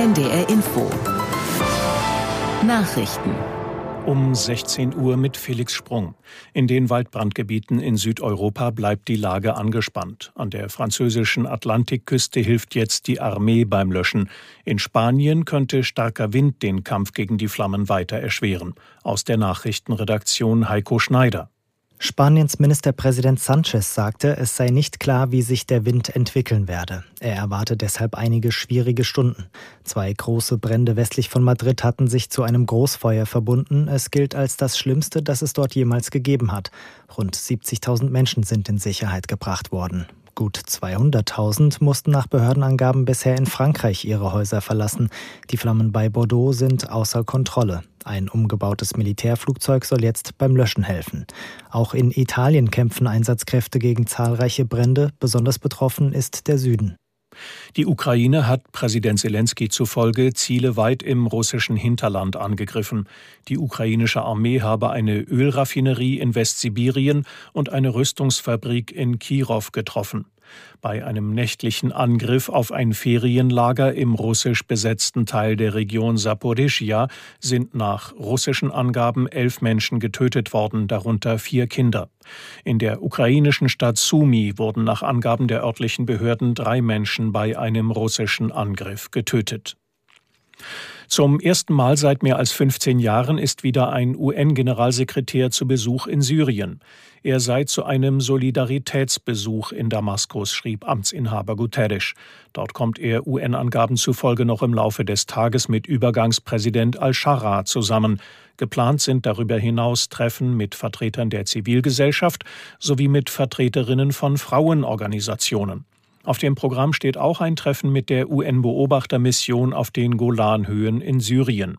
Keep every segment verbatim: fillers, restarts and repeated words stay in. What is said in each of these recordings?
N D R Info. Nachrichten. Um sechzehn Uhr mit Felix Sprung. In den Waldbrandgebieten in Südeuropa bleibt die Lage angespannt. An der französischen Atlantikküste hilft jetzt die Armee beim Löschen. In Spanien könnte starker Wind den Kampf gegen die Flammen weiter erschweren. Aus der Nachrichtenredaktion Heiko Schneider. Spaniens Ministerpräsident Sánchez sagte, es sei nicht klar, wie sich der Wind entwickeln werde. Er erwarte deshalb einige schwierige Stunden. Zwei große Brände westlich von Madrid hatten sich zu einem Großfeuer verbunden. Es gilt als das Schlimmste, das es dort jemals gegeben hat. Rund siebzigtausend Menschen sind in Sicherheit gebracht worden. Gut zweihunderttausend mussten nach Behördenangaben bisher in Frankreich ihre Häuser verlassen. Die Flammen bei Bordeaux sind außer Kontrolle. Ein umgebautes Militärflugzeug soll jetzt beim Löschen helfen. Auch in Italien kämpfen Einsatzkräfte gegen zahlreiche Brände. Besonders betroffen ist der Süden. Die Ukraine hat Präsident Selenskyj zufolge Ziele weit im russischen Hinterland angegriffen. Die ukrainische Armee habe eine Ölraffinerie in Westsibirien und eine Rüstungsfabrik in Kirow getroffen. Bei einem nächtlichen Angriff auf ein Ferienlager im russisch besetzten Teil der Region Saporischschja sind nach russischen Angaben elf Menschen getötet worden, darunter vier Kinder. In der ukrainischen Stadt Sumy wurden nach Angaben der örtlichen Behörden drei Menschen bei einem russischen Angriff getötet. Zum ersten Mal seit mehr als fünfzehn Jahren ist wieder ein U N-Generalsekretär zu Besuch in Syrien. Er sei zu einem Solidaritätsbesuch in Damaskus, schrieb Amtsinhaber Guterres. Dort kommt er U N-Angaben zufolge noch im Laufe des Tages mit Übergangspräsident al-Scharra zusammen. Geplant sind darüber hinaus Treffen mit Vertretern der Zivilgesellschaft sowie mit Vertreterinnen von Frauenorganisationen. Auf dem Programm steht auch ein Treffen mit der U N-Beobachtermission auf den Golanhöhen in Syrien.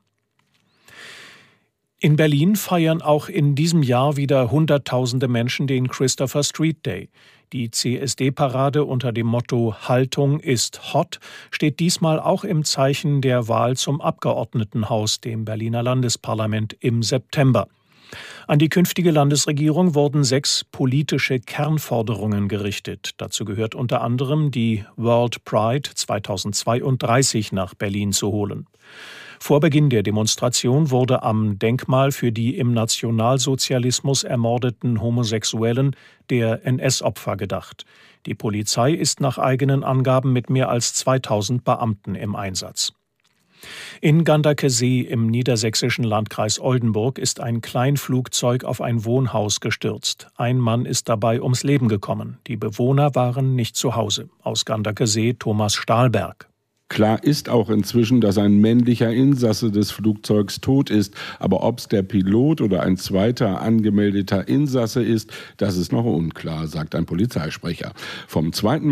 In Berlin feiern auch in diesem Jahr wieder Hunderttausende Menschen den Christopher Street Day. Die C S D-Parade unter dem Motto »Haltung ist hot« steht diesmal auch im Zeichen der Wahl zum Abgeordnetenhaus, dem Berliner Landesparlament, im September. An die künftige Landesregierung wurden sechs politische Kernforderungen gerichtet. Dazu gehört unter anderem, die World Pride zweitausendzweiunddreißig nach Berlin zu holen. Vor Beginn der Demonstration wurde am Denkmal für die im Nationalsozialismus ermordeten Homosexuellen der N S-Opfer gedacht. Die Polizei ist nach eigenen Angaben mit mehr als zweitausend Beamten im Einsatz. In Ganderkesee im niedersächsischen Landkreis Oldenburg ist ein Kleinflugzeug auf ein Wohnhaus gestürzt. Ein Mann ist dabei ums Leben gekommen. Die Bewohner waren nicht zu Hause. Aus Ganderkesee Thomas Stahlberg. Klar ist auch inzwischen, dass ein männlicher Insasse des Flugzeugs tot ist. Aber ob es der Pilot oder ein zweiter angemeldeter Insasse ist, das ist noch unklar, sagt ein Polizeisprecher. Vom zweiten